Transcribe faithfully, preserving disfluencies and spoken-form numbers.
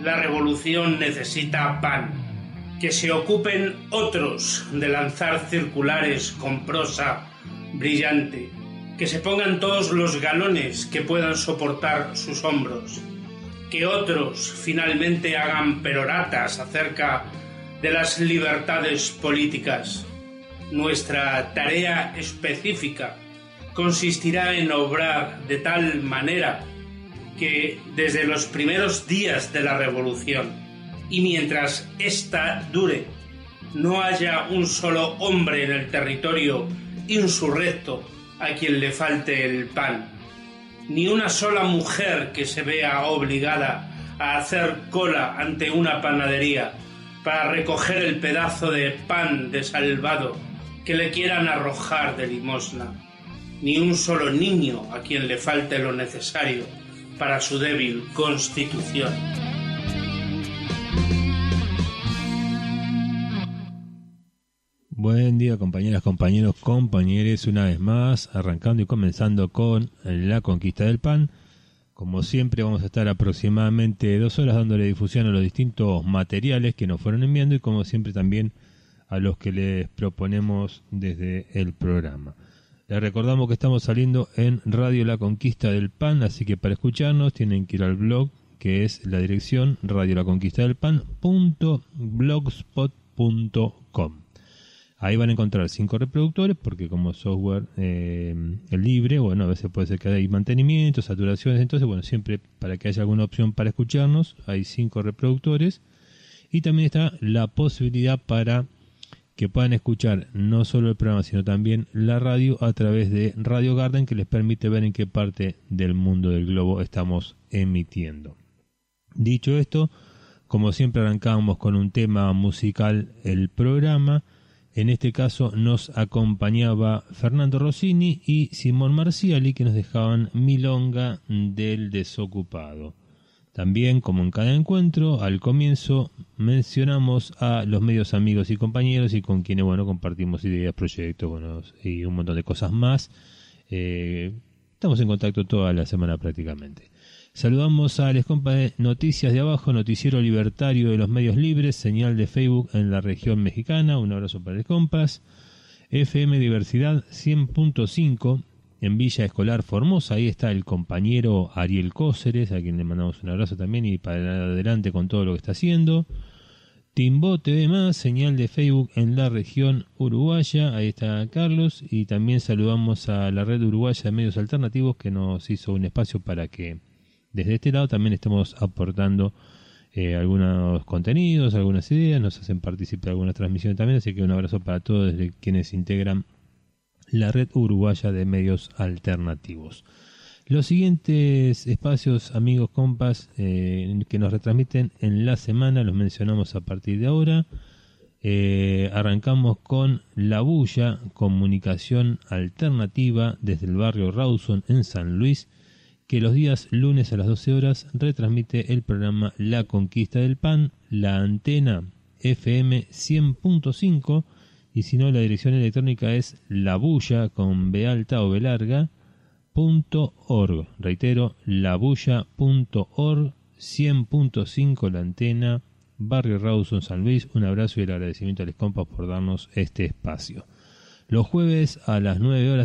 La revolución necesita pan. Que se ocupen otros de lanzar circulares con prosa brillante. Que se pongan todos los galones que puedan soportar sus hombros. Que otros finalmente hagan peroratas acerca de las libertades políticas. Nuestra tarea específica consistirá en obrar de tal manera que desde los primeros días de la revolución y mientras ésta dure, no haya un solo hombre en el territorio insurrecto a quien le falte el pan, ni una sola mujer que se vea obligada a hacer cola ante una panadería para recoger el pedazo de pan desalvado que le quieran arrojar de limosna, ni un solo niño a quien le falte lo necesario para su débil constitución. Buen día, compañeras, compañeros, compañeres, una vez más, arrancando y comenzando con La Conquista del Pan. Como siempre, vamos a estar aproximadamente dos horas dándole difusión a los distintos materiales que nos fueron enviando y, como siempre, también a los que les proponemos desde el programa. Les recordamos que estamos saliendo en Radio La Conquista del Pan, así que para escucharnos tienen que ir al blog, que es la dirección radio la conquista del pan punto blogspot punto com. Ahí van a encontrar cinco reproductores, porque como software eh, libre, bueno, a veces puede ser que hay mantenimiento, saturaciones, entonces, bueno, siempre para que haya alguna opción para escucharnos, hay cinco reproductores. Y también está la posibilidad para que puedan escuchar no solo el programa, sino también la radio a través de Radio Garden, que les permite ver en qué parte del mundo del globo estamos emitiendo. Dicho esto, como siempre arrancamos con un tema musical el programa. En este caso nos acompañaba Fernando Rossini y Simón Marciali, que nos dejaban Milonga del Desocupado. También, como en cada encuentro, al comienzo mencionamos a los medios amigos y compañeros y con quienes, bueno, compartimos ideas, proyectos, bueno, y un montón de cosas más. Eh, estamos en contacto toda la semana prácticamente. Saludamos a les compas de Noticias de Abajo, noticiero libertario de los medios libres, señal de Facebook en la región mexicana. Un abrazo para les compas. F M Diversidad cien punto cinco en Villa Escolar Formosa. Ahí está el compañero Ariel Cóceres, a quien le mandamos un abrazo también y para adelante con todo lo que está haciendo. Timbó T V más, señal de Facebook en la región uruguaya. Ahí está Carlos. Y también saludamos a la red uruguaya de medios alternativos, que nos hizo un espacio para que desde este lado también estamos aportando eh, algunos contenidos, algunas ideas, nos hacen participar de algunas transmisiones también, así que un abrazo para todos desde quienes integran la red uruguaya de medios alternativos. Los siguientes espacios, amigos, compas, eh, que nos retransmiten en la semana, los mencionamos a partir de ahora. Eh, arrancamos con La Bulla, comunicación alternativa desde el barrio Rawson en San Luis, que los días lunes a las doce horas retransmite el programa La Conquista del Pan, la antena F M cien punto cinco, y si no, la dirección electrónica es labulla con B alta o B larga punto org. Reitero, labulla punto org, cien punto cinco la antena, barrio Rawson, San Luis. Un abrazo y el agradecimiento a les compas por darnos este espacio. Los jueves a las nueve horas